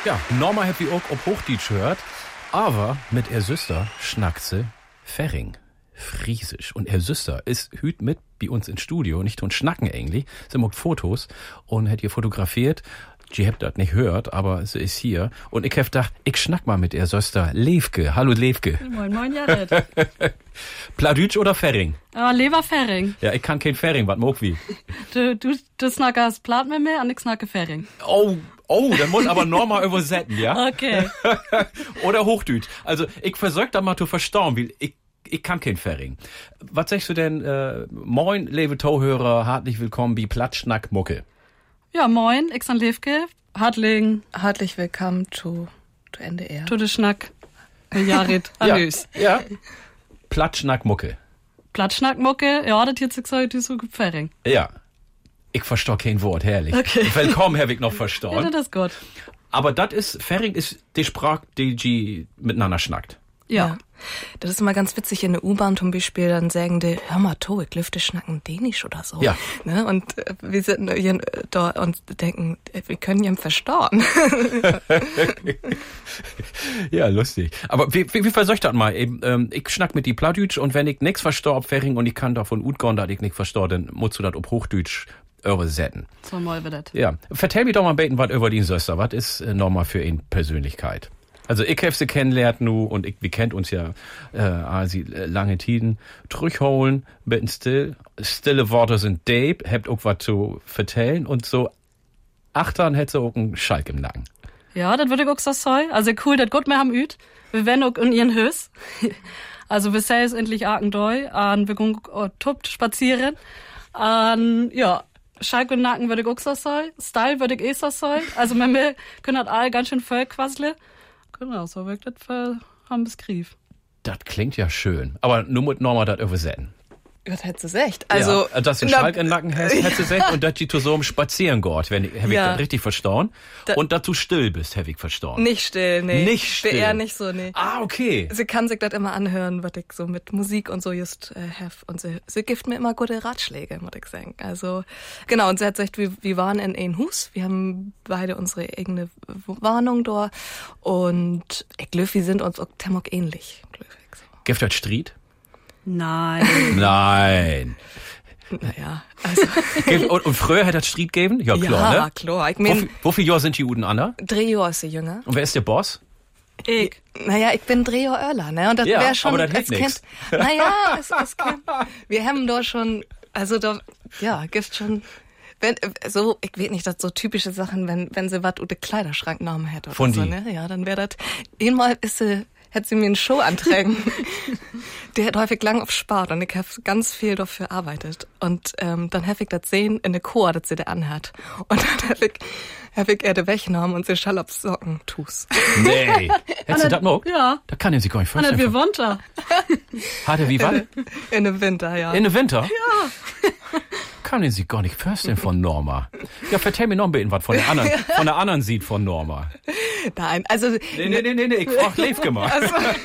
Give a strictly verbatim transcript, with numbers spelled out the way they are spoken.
Ja, Norma hat wie auch ob Hochdeutsch hört, aber mit er Süster schnackt sie Ferring, Friesisch. Und er Süster ist hüt mit bei uns ins Studio, nicht und schnacken eigentlich. Sie macht Fotos und hat ihr fotografiert. Die habt das nicht hört, aber sie ist hier. Und ich hab gedacht, ich schnack mal mit ihr Söster Levke. Hallo Levke. Moin, moin, Jared. Pladütsch oder Ferring? Ja, Lever Ferring. Ja, ich kann kein Ferring, was mag wie? Du, du, du snackst Plat mit mir und ich snacke Ferring. Oh, oh, dann muss aber Norma übersetzen, ja? Okay. Oder Hochdeutsch. Also, ich versuch da mal zu verstauen, weil ich Ich kann kein Ferring. Was sagst du denn? Äh, moin, liebe Tauhörer, herzlich willkommen bei Platschnack Mucke. Ja, moin, ich san Levke. Hartling. Herzlich willkommen zu, zu N D R. Tu de Schnack. Jared. Allüs. Ja, ja. Platschnack Mucke. Platschnack Mucke. Ja, das jetzt gesagt, du so gut Ferring. Ja. Ich versteh kein Wort, herrlich. Okay. Willkommen, hab ich noch verstanden. Ja, das ist gut. Aber das ist, Ferring ist die Sprache, die die miteinander schnackt. Ja. Ja. Das ist immer ganz witzig in der U-Bahn zum Beispiel, dann sagen die, hör mal, to, ich lüfte schnacken Dänisch oder so. Ja. Ne? Und äh, wir sind hier da und denken, wir können ihn verstauen. Ja, lustig. Aber wie, wie, wie versuch ich das mal? Eben, ähm, ich schnack mit die Plattdeutsch und wenn ich nix versteh ob Ferring und ich kann davon utgehen, dass ich nix versteh, dann musst du das ob Hochdeutsch übersetzen. So mal wird das. Ja. Vertell mir doch mal ein bisschen was über die Söster. Was ist äh, nochmal für ihn Persönlichkeit? Also ich hab sie kennenlernt nu und ich, wir kennt uns ja äh, also lange Tiden. Zurückholen, bisschen still. Stille Worte sind Dave, habt auch was zu vertellen und so achtern hätte sie auch einen Schalk im Nacken. Ja, das würde ich auch so sagen. Also cool, das gut mehr haben üt. Wir werden auch in ihren Hös. Also wir sehen es endlich Arkendoi, an wir gehen uh, tuppt spazieren. An, ja, Schalk im Nacken würde ich auch so sagen. Style würde ich eh so sagen. Also wenn wir können das all ganz schön voll quasseln. Genau, so wirkt das für haben es Grief. Das klingt ja schön. Aber nur mit Norma das übersetzen. Das hättest du echt. Also, ja, dass du den Schalk im Nacken hast, hättest du gesagt, und dass du so im Spazieren geht, wenn ich, hab ich Ja. das richtig verstanden. Da- Und dass du still bist, hab ich verstanden. Nicht still, nee. Nicht Ich bin still. eher nicht so, nee. Ah, okay. Sie kann sich das immer anhören, was ich so mit Musik und so just äh, have. Und sie, sie gibt mir immer gute Ratschläge, muss ich sagen. Also, genau, und sie hat gesagt, wir, wir waren in ein Hus. Wir haben beide unsere eigene Warnung da. Und ich glaube, wir sind uns auch Temok ähnlich. glaub ich so. Gibt das Streit? Nein. Nein. Naja, also. Gibt- und, und früher hat das Streit gegeben? Ja, klar, ja, ne? klar. Ich Wie mein, viel- Wie viele Jahre sind die Uden Anna? drei Jahre ist sie jünger. Und wer ist der Boss? Ich. Naja, ich bin drei Jahre Öller, ne? Und das Ja, wäre schon aber das als hilft nix. Kind. Naja, es, es kann, wir haben da schon, also da, ja, gibt schon, wenn, so, ich weiß nicht, das so typische Sachen, wenn, wenn sie was unter Kleiderschrank genommen hätte oder Von so, die? ne? Ja, dann wäre das, einmal ist sie, hätte sie mir einen Show antragen. Der hat häufig lang auf Spart und ich habe ganz viel dafür arbeitet. Und ähm, dann habe ich das sehen in der Chor, dass sie da anhat. Und dann habe ich, hab ich er weggenommen und sie schall auf Socken tus. Nee. Hättest du das noch? Ja. Da kann er sich gar nicht Anna, vorstellen. wir wohnt da. Hat er wie was? In den Winter, ja. In den Winter? Ja. Kann er sich gar nicht vorstellen von Norma. Ja, vertell mir noch ein bisschen was von der anderen, von der anderen Seite von Norma. Nein, also Nee, nee, nee, nee, nee, ich frag Levke mal. Also,